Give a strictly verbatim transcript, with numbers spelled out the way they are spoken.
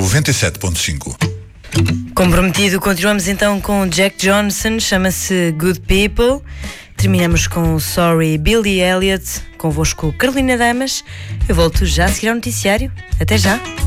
noventa e sete ponto cinco. Comprometido, continuamos então com Jack Johnson, chama-se Good People. Terminamos com Sorry Billy Elliot, convosco Carolina Damas. Eu volto já a seguir ao noticiário. Até já!